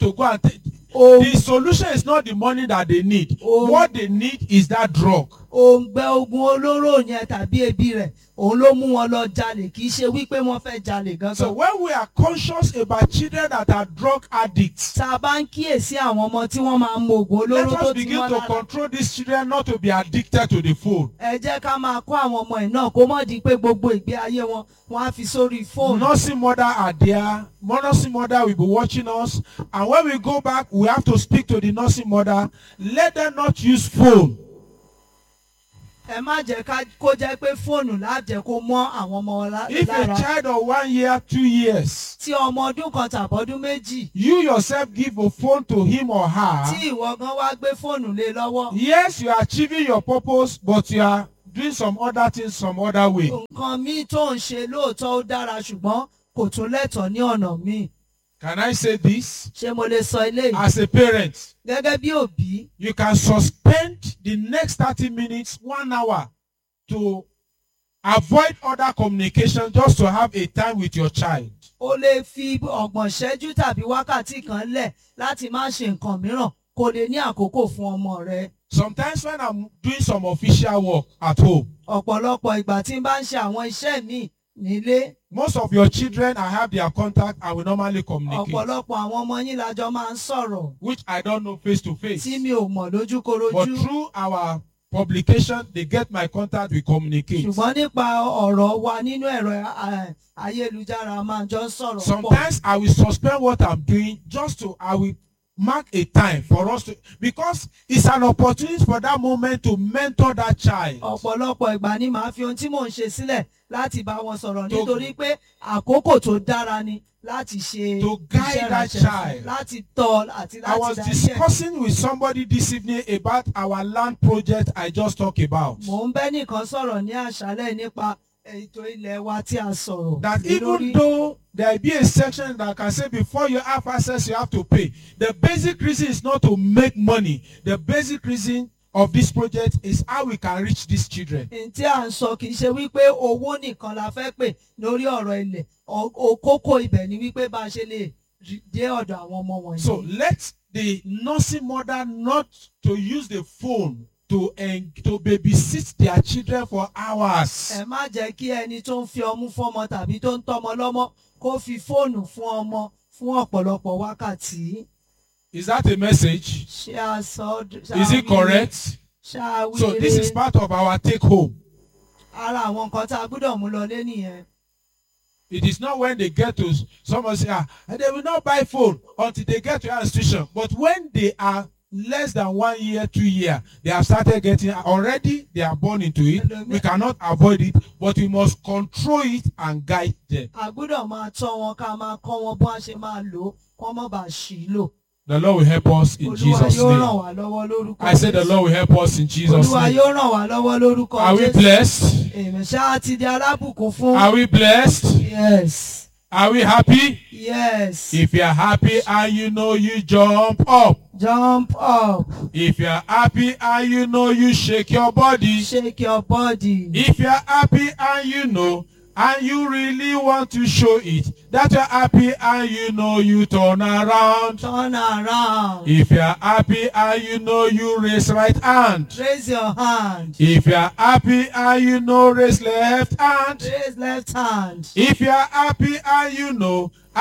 to go and take. The solution is not the money that they need. What they need is that drug. òǹgbẹ ogun olóró yẹn tàbí ebi rẹ̀ òun ló mú wọn lọ jalè kì í ṣe wípé wọ́n fẹ́ jalè gangan. So when we are conscious about children that are drug addicts, tá a bá ń kíyèsí àwọn ọmọ tí wọ́n máa ń mu oògùn let olóró tó us ti begin wọ́n to lára. control these children not to be addicted to the phone. ẹ jẹ́ ká máa kọ́ àwọn ọmọ ẹ̀ náà kó mọ̀ di pé gbogbo ìgbé ayé wọn wọ́n á fi sórí fóònù. Nursing mother are there. Nursing mother will be watching us. And when we go back, we have to speak to the nursing mother. Let them not use phone. ẹ má jẹ́ kó jẹ́ pé fóònù lájẹ́ kó mọ́ àwọn ọmọ wọn If a lára. child of 1 year, 2 years, tí ọmọ ọdún kan tàbọ́dún méjì you yourself give a phone to him or her, tí ìwọ gan wá gbé fóònù lé lọ́wọ́. yes, you are achieving your purpose, but you are doing some other things some other way. nǹkan míì tó ń ṣe lóòótọ́ ó dára ṣùgbọ́n kò tún lẹ́tọ̀ọ́ ní ọ̀nà míì. Can I say this? ṣé mo lè sọ eléyìí? As a parent, gẹ́gẹ́ bí òbí you can suspend the next 30 minutes, 1 hour to avoid other communication just to have a time with your child. o lè fi ọgbọ̀n ṣẹ́jú tàbí wákàtí kan lẹ̀ láti má ṣe nǹkan mìíràn kó lè ní àkókò fún ọmọ rẹ. Sometimes when I'm doing some official work at home, ọ̀pọ̀lọpọ̀ ìgbà tí n bá ń ṣe àwọn iṣẹ́ míì nílé most of your children, I have their contact and we normally communicate, ọ̀pọ̀lọpọ̀ àwọn ọmọ yín lájọ máa ń sọ̀rọ̀ which I don't know face to face. tí mi ò mọ̀ But lójúkorojú. through our publication, they get my contact, we communicate. ṣùgbọ́n nípa ọ̀rọ̀ wa nínú ẹ̀rọ ayélujára máa jọ ń sọ̀rọ̀ pọ̀. Sometimes I will suspend what I'm doing just to, I will mark a time for us to, because it's an opportunity for that moment to mentor that child. ọ̀pọ̀lọpọ̀ ìgbà ni màá fi ohun tí mò ń ṣe sílẹ̀ láti bá wọn sọ̀rọ̀ To- nítorí pé àkókò tó dára ni láti ṣe To guide iṣẹ́ that ìránṣẹ́ child. láti tọ́ àti I láti was darí ẹ̀. discussing with somebody this evening about our land project I just talked about. mò ń bẹ́ nìkan sọ̀rọ̀ ní àṣálẹ́ nípa ètò ilẹ̀ wa tí a sọ̀rọ̀ That lé even lórí. though there be a section that can say before you have access, you have to pay. The basic reason is not to make money. The basic reason of this project is how we can reach these children. Ohun tí à ń sọ kì í ṣe wípé owó nìkan la fẹ́ pè lórí ọ̀rọ̀ ilẹ̀ kókó ibẹ̀ ni wípé bá a ṣe lè dé ọ̀dọ̀ àwọn ọmọ wọ̀nyí. So let the nursing mother not to use the phone to babysit their children for hours. ẹ má jẹ́ kí ẹni tó ń fi ọmú fọ́mọ tàbí tó ń tọ́mọ lọ́mọ kó fi fóònù fún ọmọ fún ọ̀pọ̀lọpọ̀ wákàtí. Is that a message? ṣé a sọ Is it correct? So this is part of our take home. ara àwọn nǹkan tá a gbọ́dọ̀ mú lọ lé nìyẹn. It is not when they get to someone say, they will not buy phone until they get to our institution. But when they are less than 1 year, 2 years, they have started getting, already they are born into it. We cannot avoid it, but we must control it and guide them. a gbọ́dọ̀ máa tọ́ wọn ká máa kọ́ wọn bó a ṣe máa lò ó kó má bàa ṣì í lò. The Lord will help us in Olúwa Jesus' yóò ràn name. wá lọ́wọ́ lórúkọ I said the Jésù. Lord will help us in Jesus' Olúwa name. yóò ràn wá lọ́wọ́ lórúkọ Are we Jésù. blessed? Èmi ṣáà ti di alábùkún fún. Are we blessed? Yes. Are we happy? Yes. If you are happy and you know, you jump up. Jump up. If you are happy and you know, you shake your body. Shake your body. If you are happy and you know, and you really want to show it, that you are happy and you know, you turn around. Turn around. If you are happy and you know, you raise right hand. Raise your hand. If you are happy and you know, raise left hand. Raise left hand. If you are happy and you know,